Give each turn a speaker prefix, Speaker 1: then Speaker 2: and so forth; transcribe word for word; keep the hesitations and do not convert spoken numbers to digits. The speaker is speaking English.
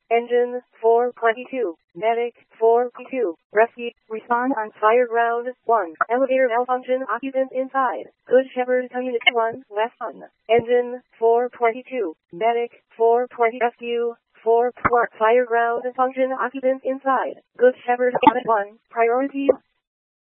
Speaker 1: Engine four twenty-two. Medic four twenty-two. Rescue. Respond on fire ground one. Elevator malfunction. Occupants inside. Good Shepherd Community one. Left one. Engine four twenty-two. Medic four twenty. Rescue four. Fire ground function. Occupants inside. Good Shepherd one. Priority.